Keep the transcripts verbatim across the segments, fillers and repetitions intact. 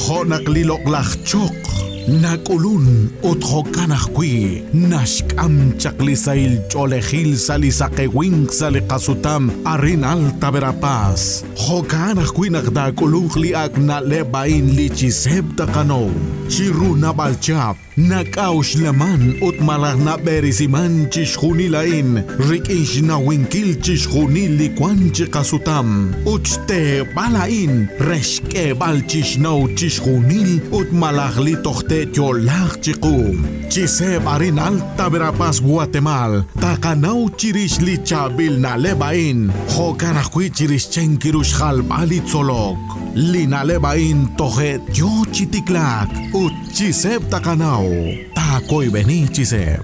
Honaklilok Nakulun uthokanakwi nashkam chaklisail cholejil salisakewink salikasutam arinal taberapas hokanakwi nakdakulungli ak nalebain lichiseb takano chiruna balchap nakaush laman ut malah na berisiman chishunilain rikish na winkil chishunil likwan chikasutam uchte balain reshke balchish no chishunil ut malah litochte Yolak chikum Chise barin alta verapas Guatemala Takanau chirish lichabil na lebain Hokarakwi chirish chenkirush halbali tzolok Lina lebain tohet yo chitiklak Ut chiseb takanau Takoy beni chiseb.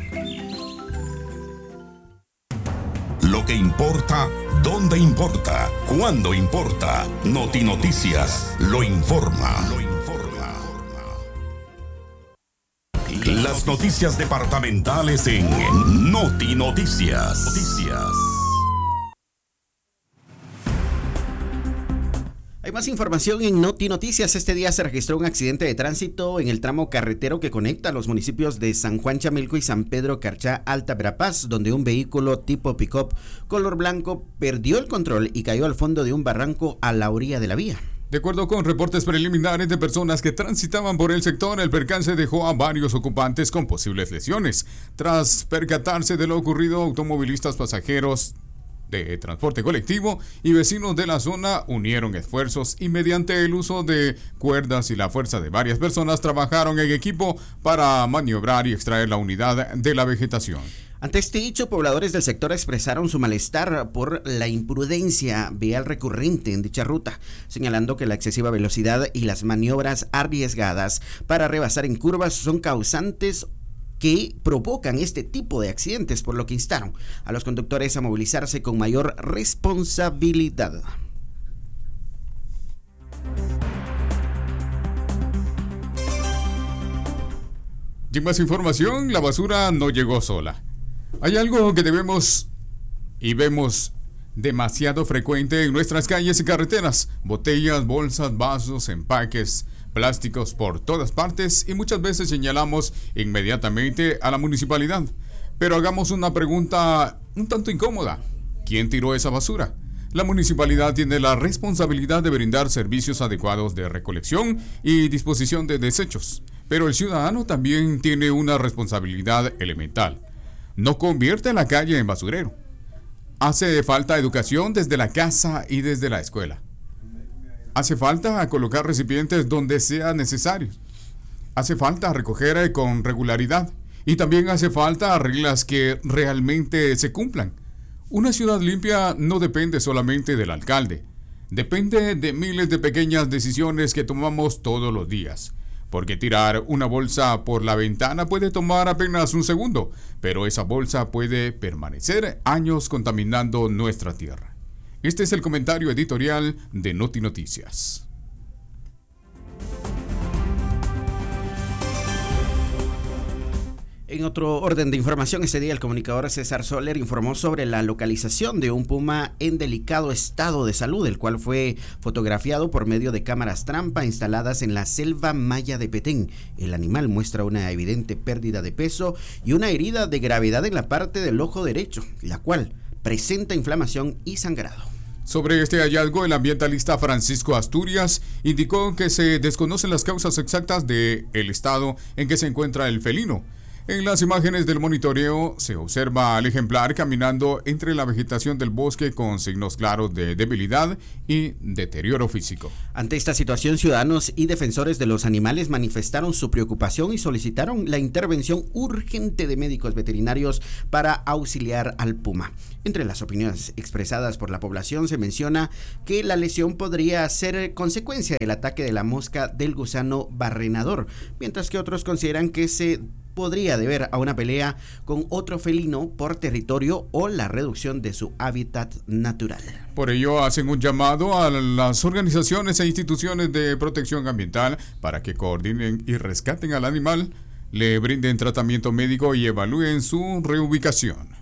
Lo que importa, dónde importa, cuándo importa. Noti Noticias lo informa. Lo informa. Las noticias departamentales en Noti Noticias. Noticias. Hay más información en Noti Noticias. Este día se registró un accidente de tránsito en el tramo carretero que conecta los municipios de San Juan Chamilco y San Pedro Carchá Alta Verapaz, donde un vehículo tipo pick-up color blanco perdió el control y cayó al fondo de un barranco a la orilla de la vía. De acuerdo con reportes preliminares de personas que transitaban por el sector, el percance dejó a varios ocupantes con posibles lesiones. Tras percatarse de lo ocurrido, automovilistas, pasajeros de transporte colectivo y vecinos de la zona unieron esfuerzos y mediante el uso de cuerdas y la fuerza de varias personas trabajaron en equipo para maniobrar y extraer la unidad de la vegetación. Ante este hecho, pobladores del sector expresaron su malestar por la imprudencia vial recurrente en dicha ruta, señalando que la excesiva velocidad y las maniobras arriesgadas para rebasar en curvas son causantes que provocan este tipo de accidentes, por lo que instaron a los conductores a movilizarse con mayor responsabilidad. Y más información, la basura no llegó sola. Hay algo que debemos y vemos demasiado frecuente en nuestras calles y carreteras: botellas, bolsas, vasos, empaques, plásticos por todas partes, y muchas veces señalamos inmediatamente a la municipalidad. Pero hagamos una pregunta un tanto incómoda: ¿quién tiró esa basura? La municipalidad tiene la responsabilidad de brindar servicios adecuados de recolección y disposición de desechos, pero el ciudadano también tiene una responsabilidad elemental: no convierte la calle en basurero. Hace falta educación desde la casa y desde la escuela. Hace falta colocar recipientes donde sea necesario. Hace falta recoger con regularidad. Y también hace falta reglas que realmente se cumplan. Una ciudad limpia no depende solamente del alcalde. Depende de miles de pequeñas decisiones que tomamos todos los días. Porque tirar una bolsa por la ventana puede tomar apenas un segundo, pero esa bolsa puede permanecer años contaminando nuestra tierra. Este es el comentario editorial de Noti Noticias. En otro orden de información, este día el comunicador César Soler informó sobre la localización de un puma en delicado estado de salud, el cual fue fotografiado por medio de cámaras trampa instaladas en la selva maya de Petén. El animal muestra una evidente pérdida de peso y una herida de gravedad en la parte del ojo derecho, la cual presenta inflamación y sangrado. Sobre este hallazgo, el ambientalista Francisco Asturias indicó que se desconocen las causas exactas del estado en que se encuentra el felino. En las imágenes del monitoreo se observa al ejemplar caminando entre la vegetación del bosque con signos claros de debilidad y deterioro físico. Ante esta situación, ciudadanos y defensores de los animales manifestaron su preocupación y solicitaron la intervención urgente de médicos veterinarios para auxiliar al puma. Entre las opiniones expresadas por la población se menciona que la lesión podría ser consecuencia del ataque de la mosca del gusano barrenador, mientras que otros consideran que se podría deber a una pelea con otro felino por territorio o la reducción de su hábitat natural. Por ello hacen un llamado a las organizaciones e instituciones de protección ambiental para que coordinen y rescaten al animal, le brinden tratamiento médico y evalúen su reubicación.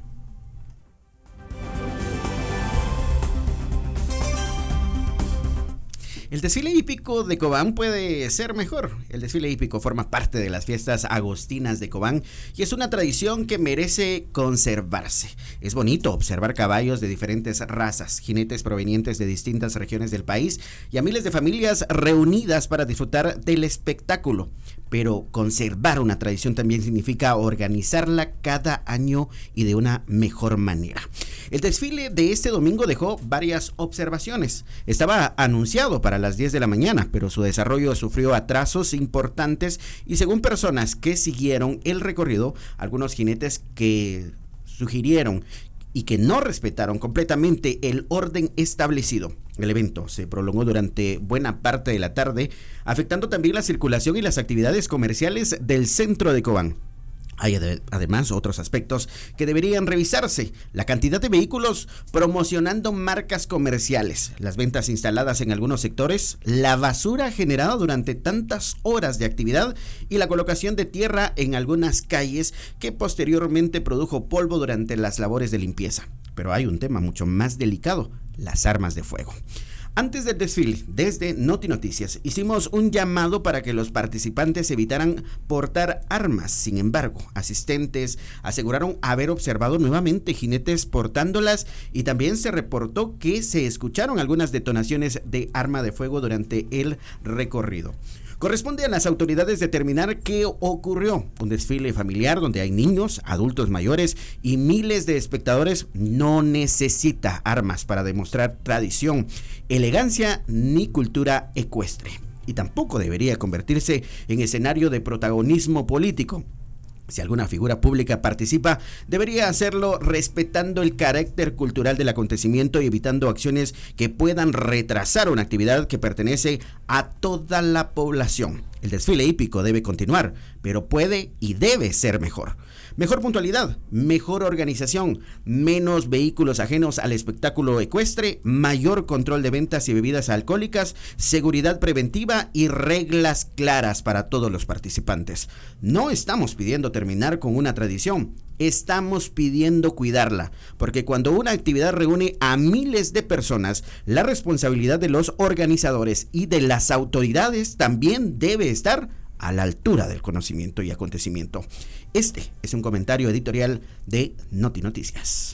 El desfile hípico de Cobán puede ser mejor. El desfile hípico forma parte de las fiestas agostinas de Cobán y es una tradición que merece conservarse. Es bonito observar caballos de diferentes razas, jinetes provenientes de distintas regiones del país y a miles de familias reunidas para disfrutar del espectáculo. Pero conservar una tradición también significa organizarla cada año y de una mejor manera. El desfile de este domingo dejó varias observaciones. Estaba anunciado para las diez de la mañana, pero su desarrollo sufrió atrasos importantes y según personas que siguieron el recorrido, algunos jinetes que sugirieron y que no respetaron completamente el orden establecido. El evento se prolongó durante buena parte de la tarde, afectando también la circulación y las actividades comerciales del centro de Cobán. Hay además otros aspectos que deberían revisarse: la cantidad de vehículos promocionando marcas comerciales, las ventas instaladas en algunos sectores, la basura generada durante tantas horas de actividad y la colocación de tierra en algunas calles que posteriormente produjo polvo durante las labores de limpieza. Pero hay un tema mucho más delicado: las armas de fuego. Antes del desfile, desde Noti Noticias, hicimos un llamado para que los participantes evitaran portar armas. Sin embargo, asistentes aseguraron haber observado nuevamente jinetes portándolas y también se reportó que se escucharon algunas detonaciones de arma de fuego durante el recorrido. Corresponde a las autoridades determinar qué ocurrió. Un desfile familiar donde hay niños, adultos mayores y miles de espectadores no necesita armas para demostrar tradición, elegancia ni cultura ecuestre. Y tampoco debería convertirse en escenario de protagonismo político. Si alguna figura pública participa, debería hacerlo respetando el carácter cultural del acontecimiento y evitando acciones que puedan retrasar una actividad que pertenece a toda la población. El desfile hípico debe continuar, pero puede y debe ser mejor. Mejor puntualidad, mejor organización, menos vehículos ajenos al espectáculo ecuestre, mayor control de ventas y bebidas alcohólicas, seguridad preventiva y reglas claras para todos los participantes. No estamos pidiendo terminar con una tradición, estamos pidiendo cuidarla, porque cuando una actividad reúne a miles de personas, la responsabilidad de los organizadores y de las autoridades también debe estar a la altura del conocimiento y acontecimiento. Este es un comentario editorial de Noti Noticias.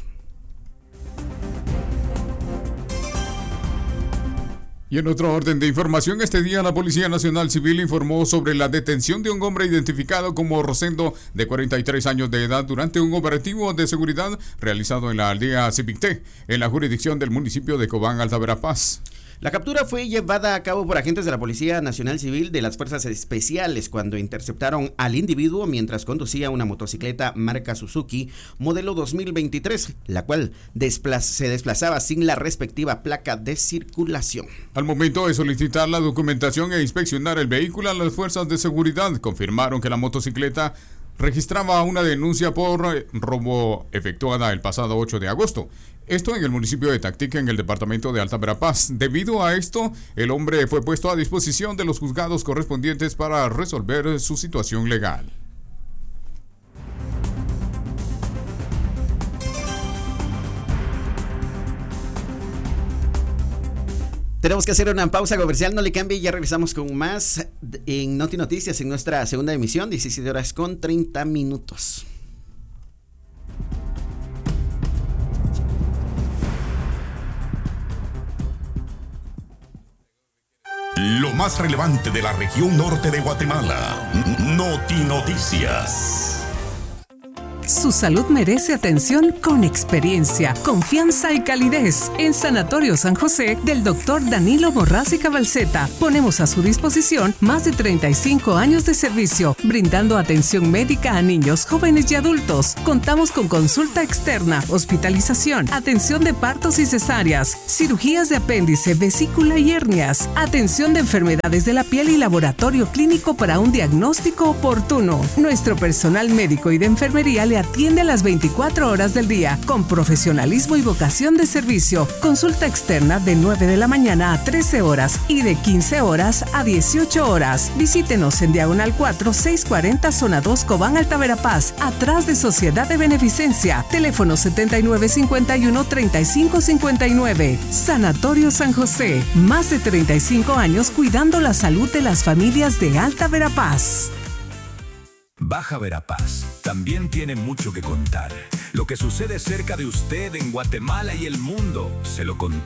Y en otro orden de información, este día la Policía Nacional Civil informó sobre la detención de un hombre identificado como Rosendo, de cuarenta y tres años de edad, durante un operativo de seguridad realizado en la aldea Cipicté, en la jurisdicción del municipio de Cobán, Alta Verapaz. La captura fue llevada a cabo por agentes de la Policía Nacional Civil de las Fuerzas Especiales cuando interceptaron al individuo mientras conducía una motocicleta marca Suzuki modelo dos mil veintitrés, la cual desplaz- se desplazaba sin la respectiva placa de circulación. Al momento de solicitar la documentación e inspeccionar el vehículo, las fuerzas de seguridad confirmaron que la motocicleta registraba una denuncia por robo efectuada el pasado ocho de agosto. Esto en el municipio de Tactica, en el departamento de Alta Verapaz. Debido a esto, el hombre fue puesto a disposición de los juzgados correspondientes para resolver su situación legal. Tenemos que hacer una pausa comercial, no le cambie, ya regresamos con más en Noti Noticias en nuestra segunda emisión, diecisiete horas con treinta minutos. Lo más relevante de la región norte de Guatemala. Noti Noticias. Su salud merece atención con experiencia, confianza y calidez. En Sanatorio San José del doctor Danilo Borrás y Cabalceta ponemos a su disposición más de treinta y cinco años de servicio, brindando atención médica a niños, jóvenes y adultos. Contamos con consulta externa, hospitalización, atención de partos y cesáreas, cirugías de apéndice, vesícula y hernias, atención de enfermedades de la piel y laboratorio clínico para un diagnóstico oportuno. Nuestro personal médico y de enfermería le le atiende a las veinticuatro horas del día con profesionalismo y vocación de servicio. Consulta externa de nueve de la mañana a trece horas y de quince horas a dieciocho horas. Visítenos en Diagonal cuatro, seiscientos cuarenta, Zona dos, Cobán, Alta Verapaz, atrás de Sociedad de Beneficencia. Teléfono setenta y nueve cincuenta y uno, treinta y cinco cincuenta y nueve. Sanatorio San José. Más de treinta y cinco años cuidando la salud de las familias de Alta Verapaz. Baja Verapaz también tiene mucho que contar. Lo que sucede cerca de usted en Guatemala y el mundo, se lo contamos.